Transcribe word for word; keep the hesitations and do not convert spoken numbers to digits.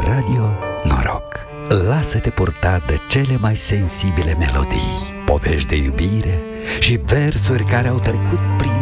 Radio Noroc. Lasă-te purta de cele mai sensibile melodii, povești de iubire și versuri care au trecut prin